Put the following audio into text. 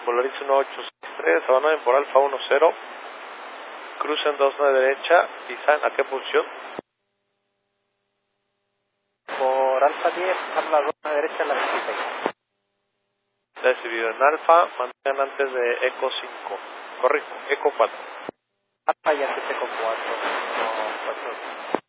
Volaris 1863, abandonen por Alfa 10, crucen 29 derecha, pisan ¿a qué posición? Por Alfa 10, habla 2 a la derecha en la 26. Recibido en Alfa, mantengan antes de Eco 5, correcto, Eco 4. Alfa y antes Eco 4.